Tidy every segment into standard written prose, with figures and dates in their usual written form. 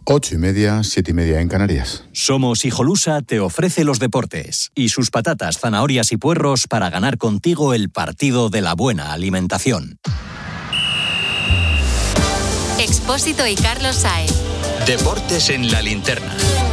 8:30, 7:30 en Canarias. Somos Hijolusa te ofrece los deportes y sus patatas, zanahorias y puerros para ganar contigo el partido de la buena alimentación. Expósito y Carlos Sáez. Deportes en la linterna.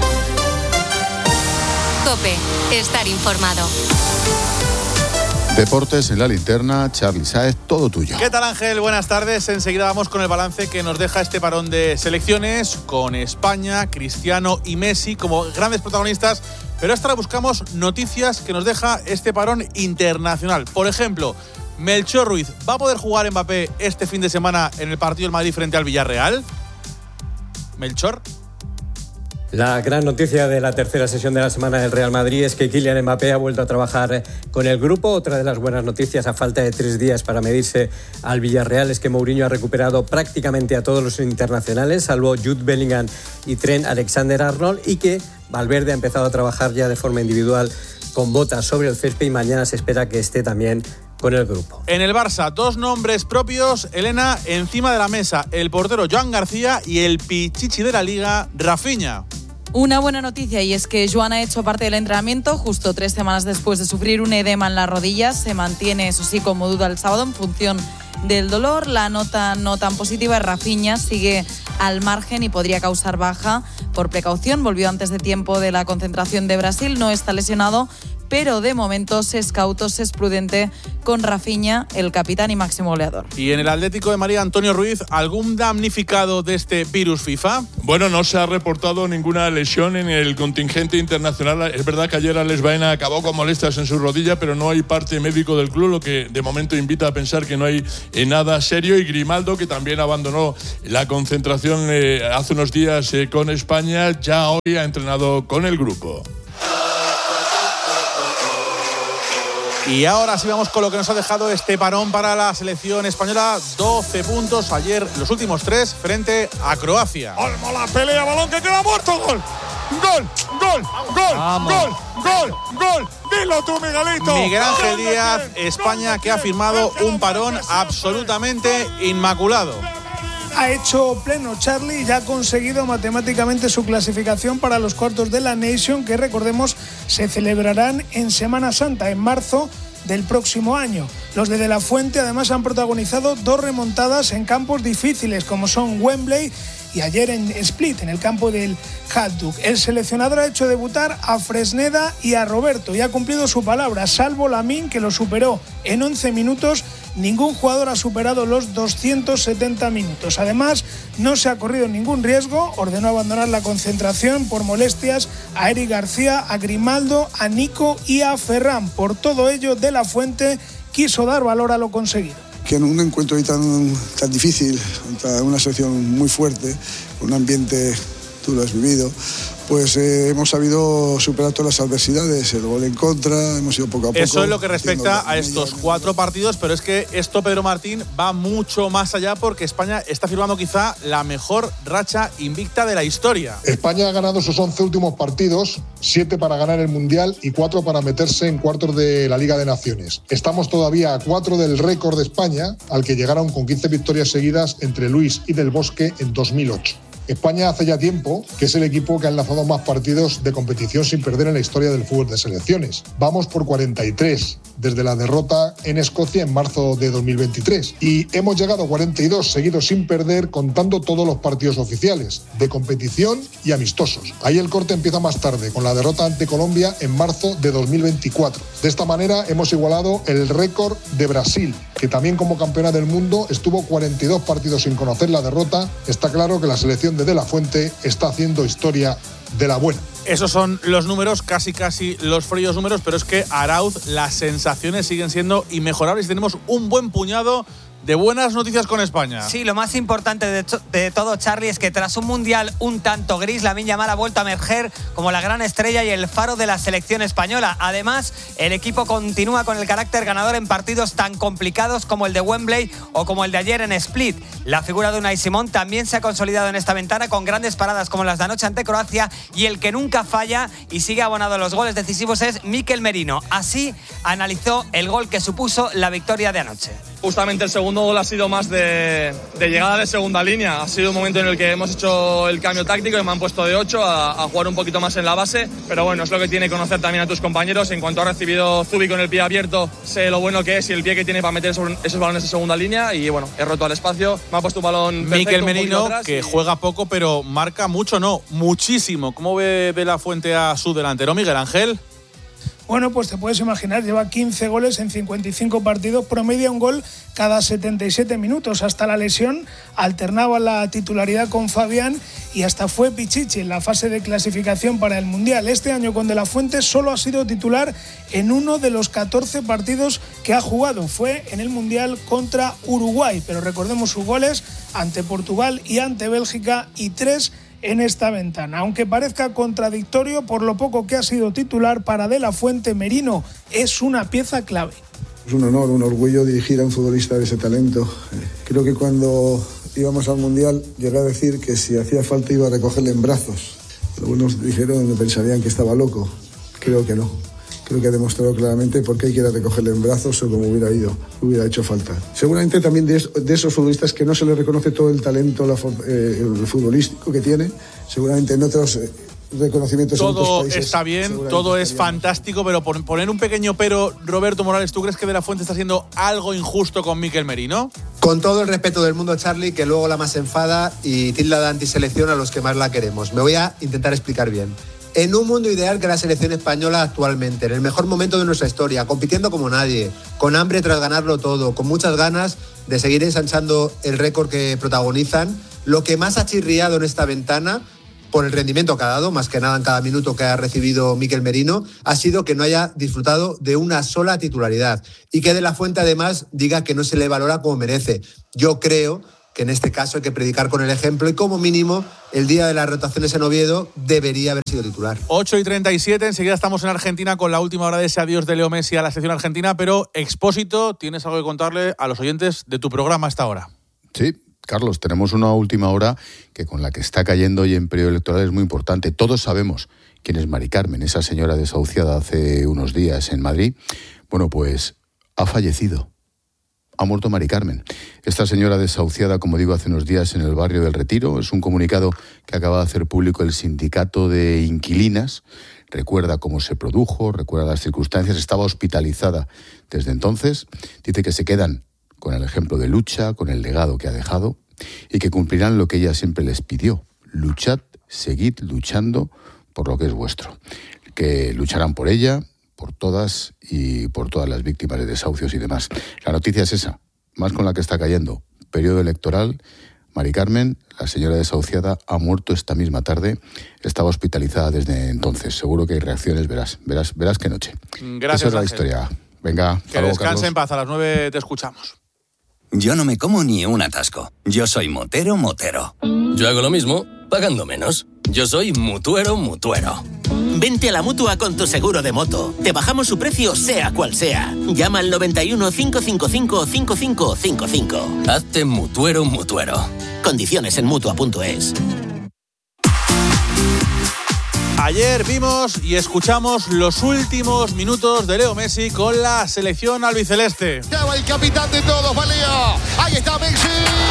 COPE. Estar informado. Deportes en la linterna, Charly Sáez, todo tuyo. ¿Qué tal, Ángel? Buenas tardes. Enseguida vamos con el balance que nos deja este parón de selecciones, con España, Cristiano y Messi como grandes protagonistas, pero hasta ahora buscamos noticias que nos deja este parón internacional. Por ejemplo, Melchor Ruiz, ¿va a poder jugar Mbappé este fin de semana en el partido del Madrid frente al Villarreal? Melchor. La gran noticia de la tercera sesión de la semana del Real Madrid es que Kylian Mbappé ha vuelto a trabajar con el grupo. Otra de las buenas noticias, a falta de 3 días para medirse al Villarreal, es que Mourinho ha recuperado prácticamente a todos los internacionales, salvo Jude Bellingham y Trent Alexander-Arnold, y que Valverde ha empezado a trabajar ya de forma individual con botas sobre el césped y mañana se espera que esté también con el grupo. En el Barça, 2 nombres propios, Elena, encima de la mesa: el portero Joan García y el pichichi de la Liga, Rafinha. Una buena noticia, y es que Joan ha hecho parte del entrenamiento justo 3 semanas después de sufrir un edema en las rodillas. Se mantiene, eso sí, como duda el sábado en función del dolor. La nota no tan positiva es Rafinha, sigue al margen y podría causar baja por precaución. Volvió antes de tiempo de la concentración de Brasil, no está lesionado, pero de momento se es prudente con Rafinha, el capitán y máximo goleador. Y en el Atlético de María, Antonio Ruiz, ¿algún damnificado de este virus FIFA? Bueno, no se ha reportado ninguna lesión en el contingente internacional. Es verdad que ayer Alex Baena acabó con molestias en su rodilla, pero no hay parte médico del club, lo que de momento invita a pensar que no hay nada serio. Y Grimaldo, que también abandonó la concentración hace unos días con España, ya hoy ha entrenado con el grupo. Y ahora sí vamos con lo que nos ha dejado este parón para la selección española. 12 puntos ayer, los últimos 3 frente a Croacia. Olmo, la pelea, balón que queda muerto, gol. Gol, gol, gol, Vamos. gol, gol, gol. Dilo tú, Miguelito. Miguel Ángel Díaz, España, que ha firmado un parón absolutamente inmaculado. Ha hecho pleno Charly y ya ha conseguido matemáticamente su clasificación para los cuartos de la Nation, que recordemos se celebrarán en Semana Santa, en marzo del próximo año. Los de la Fuente además han protagonizado 2 remontadas en campos difíciles como son Wembley y ayer en Split, en el campo del Hajduk. El seleccionador ha hecho debutar a Fresneda y a Roberto y ha cumplido su palabra, salvo Lamine, que lo superó en 11 minutos. Ningún jugador ha superado los 270 minutos. Además, no se ha corrido ningún riesgo. Ordenó abandonar la concentración por molestias a Eric García, a Grimaldo, a Nico y a Ferran. Por todo ello, De la Fuente quiso dar valor a lo conseguido. Que en un encuentro ahí tan difícil, contra una selección muy fuerte, un ambiente, tú lo has vivido, pues hemos sabido superar todas las adversidades, el gol en contra, hemos ido poco a poco. Eso es lo que respecta a estos 4 partidos, pero es que esto, Pedro Martín, va mucho más allá, porque España está firmando quizá la mejor racha invicta de la historia. España ha ganado sus 11 últimos partidos, 7 para ganar el Mundial y 4 para meterse en cuartos de la Liga de Naciones. Estamos todavía a 4 del récord de España, al que llegaron con 15 victorias seguidas entre Luis y Del Bosque en 2008. España hace ya tiempo que es el equipo que ha enlazado más partidos de competición sin perder en la historia del fútbol de selecciones. Vamos por 43 desde la derrota en Escocia en marzo de 2023 y hemos llegado a 42 seguidos sin perder, contando todos los partidos oficiales de competición y amistosos. Ahí el corte empieza más tarde, con la derrota ante Colombia en marzo de 2024. De esta manera hemos igualado el récord de Brasil, que también como campeona del mundo estuvo 42 partidos sin conocer la derrota. Está claro que la selección de la Fuente está haciendo historia de la buena. Esos son los números, casi los fríos números, pero es que Arauz, las sensaciones siguen siendo inmejorables y tenemos un buen puñado de buenas noticias con España. Sí, lo más importante de todo, Charly, es que tras un mundial un tanto gris, Lamine Yamal ha vuelto a emerger como la gran estrella y el faro de la selección española. Además, el equipo continúa con el carácter ganador en partidos tan complicados como el de Wembley o como el de ayer en Split. La figura de Unai Simón también se ha consolidado en esta ventana con grandes paradas como las de anoche ante Croacia, y el que nunca falla y sigue abonado a los goles decisivos es Mikel Merino. Así analizó el gol que supuso la victoria de anoche. Justamente el segundo gol ha sido más de llegada de segunda línea. Ha sido un momento en el que hemos hecho el cambio táctico y me han puesto de 8 a jugar un poquito más en la base. Pero bueno, es lo que tiene conocer también a tus compañeros. En cuanto ha recibido Zubi con el pie abierto, sé lo bueno que es y el pie que tiene para meter esos balones de segunda línea. Y bueno, he roto al espacio. Me ha puesto un balón perfecto. Mikel Merino, que juega poco, pero marca mucho, no, muchísimo. ¿Cómo ve de la Fuente a su delantero, Miguel Ángel? Bueno, pues te puedes imaginar, lleva 15 goles en 55 partidos, promedia un gol cada 77 minutos. Hasta la lesión alternaba la titularidad con Fabián y hasta fue Pichichi en la fase de clasificación para el Mundial. Este año con De la Fuente solo ha sido titular en uno de los 14 partidos que ha jugado. Fue en el Mundial contra Uruguay, pero recordemos sus goles ante Portugal y ante Bélgica y 3 en esta ventana. Aunque parezca contradictorio, por lo poco que ha sido titular, para De la Fuente, Merino es una pieza clave. Es un honor, un orgullo dirigir a un futbolista de ese talento. Creo que cuando íbamos al Mundial llegué a decir que si hacía falta iba a recogerle en brazos. Algunos dijeron que pensarían que estaba loco. Creo que no. Creo que ha demostrado claramente por qué quiera recogerle en brazos o como hubiera hecho falta. Seguramente también de esos futbolistas que no se le reconoce todo el talento el futbolístico que tiene, seguramente en otros reconocimientos en otros países. Todo está bien, todo es fantástico, pero por poner un pequeño pero, Roberto Morales, ¿tú crees que De la Fuente está haciendo algo injusto con Mikel Merino? Con todo el respeto del mundo, Charlie, que luego la más enfada y tilda de antiselección a los que más la queremos. Me voy a intentar explicar bien. En un mundo ideal que la selección española actualmente, en el mejor momento de nuestra historia, compitiendo como nadie, con hambre tras ganarlo todo, con muchas ganas de seguir ensanchando el récord que protagonizan, lo que más ha chirriado en esta ventana, por el rendimiento que ha dado, más que nada en cada minuto que ha recibido Mikel Merino, ha sido que no haya disfrutado de una sola titularidad y que De la Fuente además diga que no se le valora como merece. Yo creo que en este caso hay que predicar con el ejemplo y como mínimo el día de las rotaciones en Oviedo debería haber sido titular. 8:37, enseguida estamos en Argentina con la última hora de ese adiós de Leo Messi a la selección argentina, pero Expósito, ¿tienes algo que contarle a los oyentes de tu programa a esta hora? Sí, Carlos, tenemos una última hora que con la que está cayendo hoy en periodo electoral es muy importante. Todos sabemos quién es Mari Carmen, esa señora desahuciada hace unos días en Madrid. Bueno, pues ha fallecido. Ha muerto Mari Carmen. Esta señora desahuciada, como digo, hace unos días en el barrio del Retiro. Es un comunicado que acaba de hacer público el sindicato de inquilinas. Recuerda cómo se produjo, recuerda las circunstancias. Estaba hospitalizada desde entonces. Dice que se quedan con el ejemplo de lucha, con el legado que ha dejado y que cumplirán lo que ella siempre les pidió. Luchad, seguid luchando por lo que es vuestro. Que lucharán por ella, por todas y por todas las víctimas de desahucios y demás. La noticia es esa, más con la que está cayendo. Periodo electoral, Mari Carmen, la señora desahuciada, ha muerto esta misma tarde. Estaba hospitalizada desde entonces. Seguro que hay reacciones, verás qué noche. Gracias, esa es la Ángel. historia. Venga, que descanse en paz, a las 9 te escuchamos. Yo no me como ni un atasco. Yo soy motero. Yo hago lo mismo, pagando menos. Yo soy mutuero. Vente a la Mutua con tu seguro de moto. Te bajamos su precio sea cual sea. Llama al 91 555 5555. Hazte mutuero. Condiciones en Mutua.es. Ayer vimos y escuchamos los últimos minutos de Leo Messi con la selección albiceleste. Ya va el capitán de todos, va Leo. Ahí está Messi.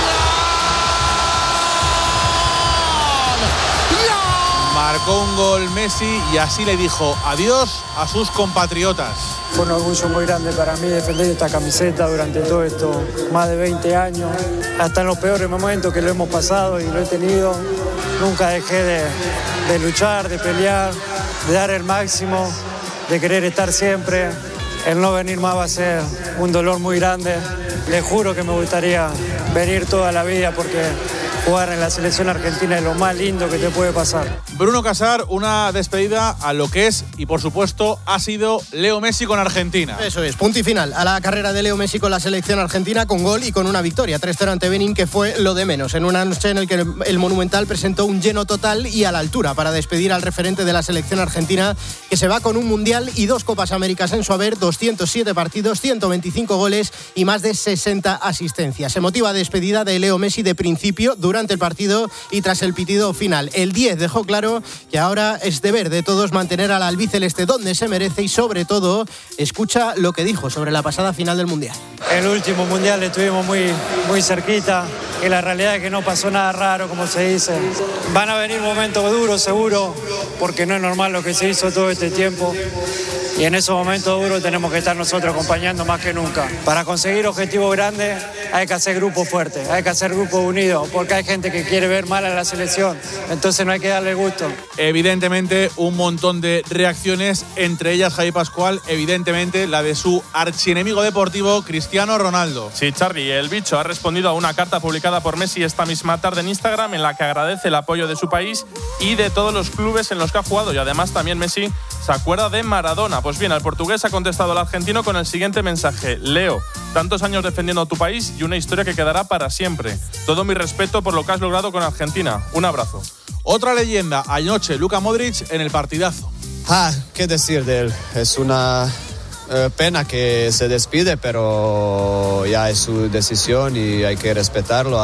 Marcó un gol Messi y así le dijo adiós a sus compatriotas. Fue un orgullo muy grande para mí defender esta camiseta durante todo esto, más de 20 años. Hasta en los peores momentos que lo hemos pasado y lo he tenido, nunca dejé de luchar, de pelear, de dar el máximo, de querer estar siempre. El no venir más va a ser un dolor muy grande. Le juro que me gustaría venir toda la vida porque jugar en la selección argentina es lo más lindo que te puede pasar. Bruno Casar, una despedida a lo que es y por supuesto ha sido Leo Messi con Argentina. Eso es, punto y final a la carrera de Leo Messi con la selección argentina, con gol y con una victoria 3-0 ante Benín, que fue lo de menos, en una noche en la que el Monumental presentó un lleno total y a la altura para despedir al referente de la selección argentina, que se va con un Mundial y 2 Copas Américas en su haber, 207 partidos, 125 goles y más de 60 asistencias. Emotiva despedida de Leo Messi de principio, durante el partido y tras el pitido final. El 10 dejó claro que ahora es deber de todos mantener al albiceleste donde se merece y sobre todo escucha lo que dijo sobre la pasada final del Mundial. El último Mundial estuvimos muy cerquita y la realidad es que no pasó nada raro, como se dice. Van a venir momentos duros seguro, porque no es normal lo que se hizo todo este tiempo. Y en esos momentos duros tenemos que estar nosotros acompañando más que nunca. Para conseguir objetivos grandes hay que hacer grupos fuertes, hay que hacer grupos unidos, porque hay gente que quiere ver mal a la selección, entonces no hay que darle gusto. Evidentemente un montón de reacciones, entre ellas Javi Pascual, evidentemente la de su archienemigo deportivo Cristiano Ronaldo. Sí, Charly, el bicho ha respondido a una carta publicada por Messi esta misma tarde en Instagram en la que agradece el apoyo de su país y de todos los clubes en los que ha jugado, y además también Messi se acuerda de Maradona. Pues bien, el portugués ha contestado al argentino con el siguiente mensaje: Leo, tantos años defendiendo a tu país y una historia que quedará para siempre. Todo mi respeto por lo que has logrado con Argentina. Un abrazo. Otra leyenda, anoche Luka Modric en el partidazo. ¿Qué decir de él? Es una pena que se despide, pero ya es su decisión y hay que respetarlo.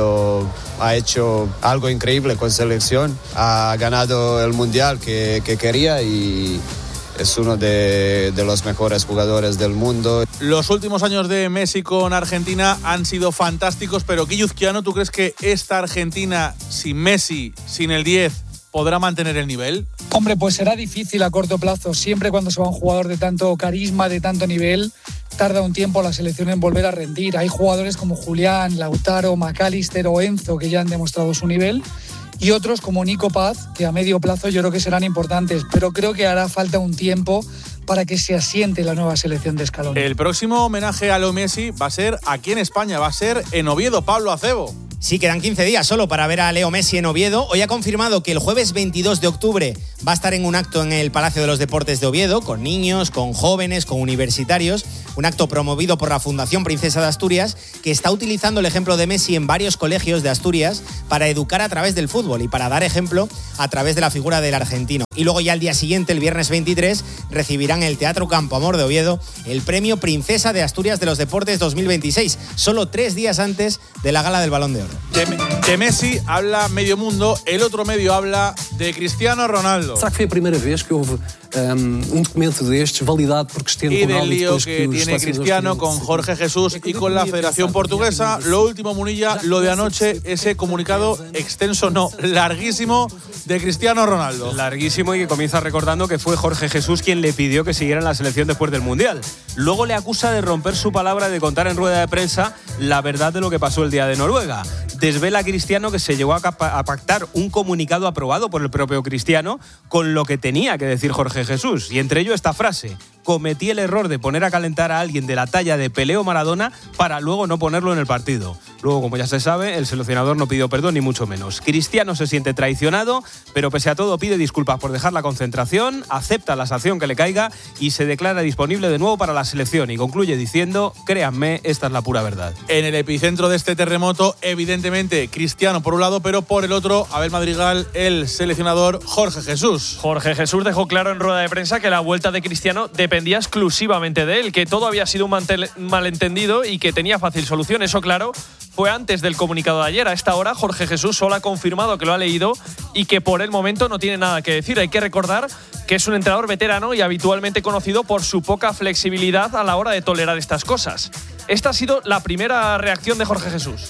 Ha hecho algo increíble con selección, ha ganado el Mundial que quería y es uno de los mejores jugadores del mundo. Los últimos años de Messi con Argentina han sido fantásticos, pero Guilluzquiano, ¿tú crees que esta Argentina sin Messi, sin el 10, podrá mantener el nivel? Hombre, pues será difícil a corto plazo. Siempre cuando se va un jugador de tanto carisma, de tanto nivel, tarda un tiempo la selección en volver a rendir. Hay jugadores como Julián, Lautaro, McAllister o Enzo que ya han demostrado su nivel, y otros como Nico Paz, que a medio plazo yo creo que serán importantes, pero creo que hará falta un tiempo para que se asiente la nueva selección de Scaloni. El próximo homenaje a Leo Messi va a ser aquí en España, va a ser en Oviedo. Pablo Acebo. Sí, quedan 15 días solo para ver a Leo Messi en Oviedo. Hoy ha confirmado que el jueves 22 de octubre va a estar en un acto en el Palacio de los Deportes de Oviedo, con niños, con jóvenes, con universitarios. Un acto promovido por la Fundación Princesa de Asturias, que está utilizando el ejemplo de Messi en varios colegios de Asturias para educar a través del fútbol y para dar ejemplo a través de la figura del argentino. Y luego ya al día siguiente, el viernes 23, recibirán en el Teatro Campo Amor de Oviedo el premio Princesa de Asturias de los Deportes 2026, solo 3 días antes de la Gala del Balón de Oro. De Messi habla medio mundo, el otro medio habla de Cristiano Ronaldo. Será que foi a primeira vez que houve documento destes validado por Cristiano Ronaldo? Y del lío que tiene Cristiano con Jorge Jesús y con la Federación Portuguesa. Lo último, Munilla, lo de anoche, ese comunicado extenso, no, larguísimo, de Cristiano Ronaldo. Larguísimo, y que comienza recordando que fue Jorge Jesús quien le pidió que siguiera en la selección después del Mundial. Luego le acusa de romper su palabra, de contar en rueda de prensa la verdad de lo que pasó el día de Noruega. Desvela a Cristiano que se llegó a pactar un comunicado aprobado por el propio Cristiano con lo que tenía que decir Jorge Jesús, y entre ello esta frase: cometí el error de poner a calentar a alguien de la talla de Pelé o Maradona para luego no ponerlo en el partido. Luego, como ya se sabe, el seleccionador no pidió perdón ni mucho menos. Cristiano se siente traicionado, pero pese a todo pide disculpas por dejar la concentración, acepta la sanción que le caiga y se declara disponible de nuevo para la selección, y concluye diciendo: créanme, esta es la pura verdad. En el epicentro de este terremoto, evidentemente Cristiano por un lado, pero por el otro, Abel Madrigal, el seleccionador Jorge Jesús. Jorge Jesús dejó claro en rueda de prensa que la vuelta de Cristiano dependía exclusivamente de él, que todo había sido un malentendido y que tenía fácil solución. Eso, claro, fue antes del comunicado de ayer. A esta hora, Jorge Jesús solo ha confirmado que lo ha leído y que por el momento no tiene nada que decir. Hay que recordar que es un entrenador veterano y habitualmente conocido por su poca flexibilidad a la hora de tolerar estas cosas. Esta ha sido la primera reacción de Jorge Jesús.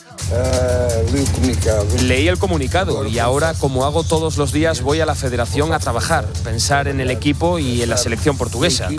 Leí el comunicado y ahora, como hago todos los días, voy a la federación a trabajar, pensar en el equipo y en la selección portuguesa.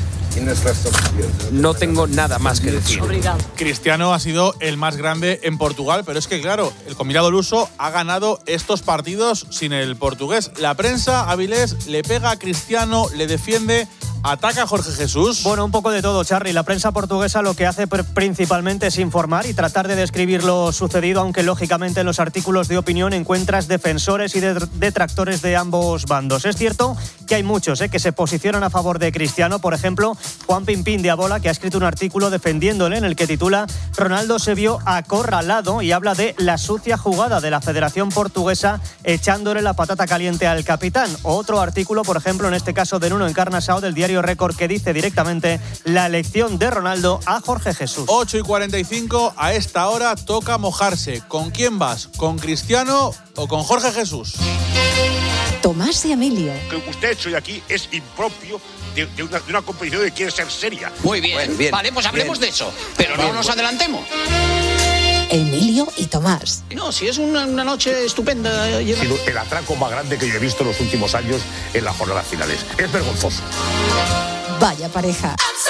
No tengo nada más que decir. Cristiano ha sido el más grande en Portugal, pero es que, claro, el combinado luso ha ganado estos partidos sin el portugués. La prensa, Avilés, le pega a Cristiano, le defiende, ataca a Jorge Jesús. Bueno, un poco de todo, Charly. La prensa portuguesa lo que hace principalmente es informar y tratar de describir lo sucedido, aunque lógicamente en los artículos de opinión encuentras defensores y detractores de ambos bandos. Es cierto que hay muchos que se posicionan a favor de Cristiano. Por ejemplo, Juan Pimpín de Abola, que ha escrito un artículo defendiéndole en el que titula «Ronaldo se vio acorralado» y habla de la sucia jugada de la Federación Portuguesa echándole la patata caliente al capitán. Otro artículo, por ejemplo, en este caso de Nuno Encarnação, del diario Diario Récord, que dice directamente la elección de Ronaldo a Jorge Jesús. 8:45, a esta hora toca mojarse. ¿Con quién vas? ¿Con Cristiano o con Jorge Jesús? Tomás y Emilio. Lo que usted ha hecho hoy aquí es impropio de una competición que quiere ser seria. Muy bien, vale, pues hablemos de eso, pero no nos adelantemos. Emilio y Tomás. No, si es una noche estupenda. Ha sido el atraco más grande que yo he visto en los últimos años en las jornadas finales. Es vergonzoso. Vaya pareja.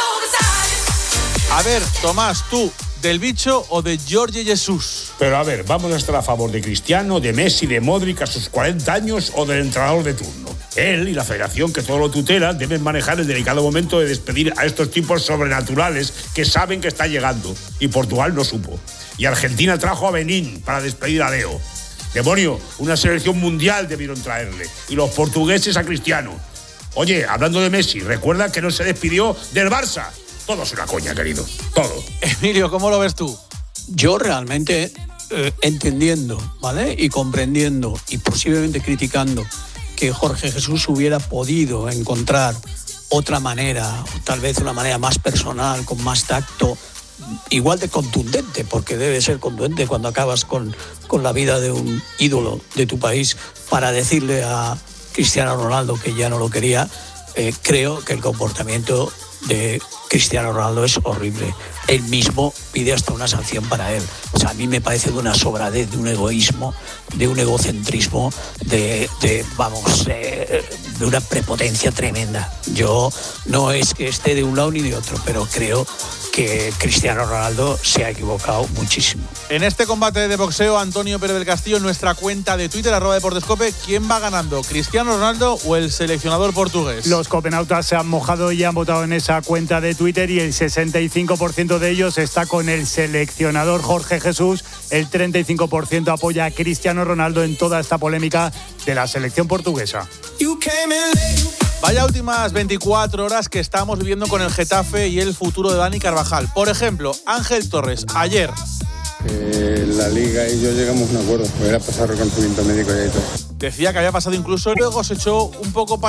A ver, Tomás, tú, ¿del bicho o de Jorge Jesús? Pero a ver, ¿vamos a estar a favor de Cristiano, de Messi, de Modric a sus 40 años o del entrenador de turno? Él y la federación que todo lo tutela deben manejar el delicado momento de despedir a estos tipos sobrenaturales que saben que está llegando. Y Portugal no supo. Y Argentina trajo a Benín para despedir a Leo. Demonio, una selección mundial debieron traerle. Y los portugueses a Cristiano. Oye, hablando de Messi, recuerda que no se despidió del Barça. Todo es una coña, querido. Todo. Emilio, ¿cómo lo ves tú? Yo realmente, entendiendo, ¿vale? Y comprendiendo y posiblemente criticando que Jorge Jesús hubiera podido encontrar otra manera, tal vez una manera más personal, con más tacto, igual de contundente, porque debe ser contundente cuando acabas con la vida de un ídolo de tu país, para decirle a Cristiano Ronaldo que ya no lo quería. Creo que el comportamiento de Cristiano Ronaldo es horrible. Él mismo pide hasta una sanción para él. O sea, a mí me parece de una sobradez, de un egoísmo, de un egocentrismo, de una prepotencia tremenda. Yo no es que esté de un lado ni de otro, pero creo que Cristiano Ronaldo se ha equivocado muchísimo. En este combate de boxeo, Antonio Pérez del Castillo, en nuestra cuenta de Twitter, @Deportescope, ¿quién va ganando? ¿Cristiano Ronaldo o el seleccionador portugués? Los copenautas se han mojado y han votado en esa cuenta de Twitter, y el 65% de ellos está con el seleccionador Jorge Jesús. El 35% apoya a Cristiano Ronaldo en toda esta polémica de la selección portuguesa. Vaya últimas 24 horas que estamos viviendo con el Getafe y el futuro de Dani Carvajal. Por ejemplo, Ángel Torres, ayer. La Liga y yo llegamos a un acuerdo. Voy a pasar reconocimiento médico y todo. Decía que había pasado incluso, luego se echó un poco para